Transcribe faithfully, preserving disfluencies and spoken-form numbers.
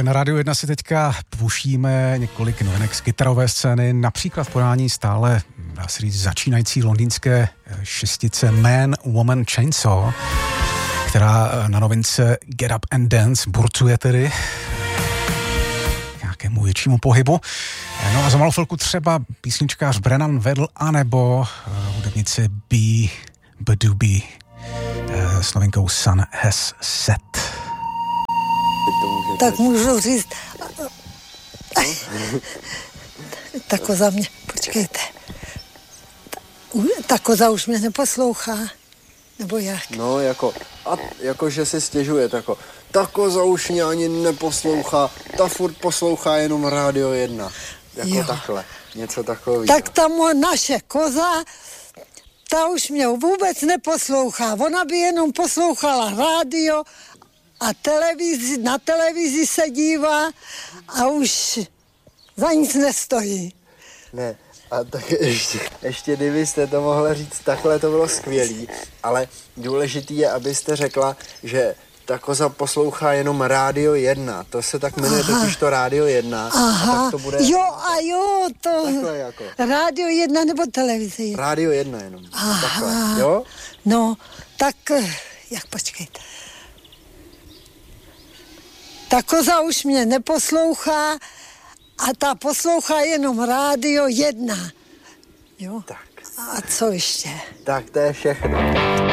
Ahoj, na Rádiu jedna si teďka pušíme několik novinek z kytarové scény, například v podání stále, dá se říct, začínající londýnské šestice Man, Woman, Chainsaw, která na novince Get Up and Dance burcuje tedy k nějakému většímu pohybu. No a za malou chvilku třeba písničkář Brennan Vedl, anebo uh, hudebnice B. Badoobie uh, s novinkou Sun Has Set. Tak můžu říct, ta koza mě, počkejte, ta koza už mě neposlouchá, nebo jak? No, jako, a, jako že si stěžuje, tako, ta koza už mě ani neposlouchá, ta furt poslouchá jenom Rádio jedna, jako jo. Takhle, něco takového. Tak ta mo, naše koza, ta už mě vůbec neposlouchá, ona by jenom poslouchala rádio, a televizi, na televizi se dívá a už za nic nestojí. Ne, a tak ještě, ještě kdybyste to mohla říct, takhle to bylo skvělý, ale důležitý je, abyste řekla, že ta koza poslouchá jenom Rádio jedna, to se tak jmenuje totiž to Rádio jedna. Aha, a tak to bude... jo a jo, to takhle jako. Rádio jedna nebo televize jedna? Rádio jedna jenom, aha, takhle, jo? No, tak, jak počkejte. Ta koza už mě neposlouchá a ta poslouchá jenom Rádio jedna. Jo? Tak. A co ještě? Tak to je všechno.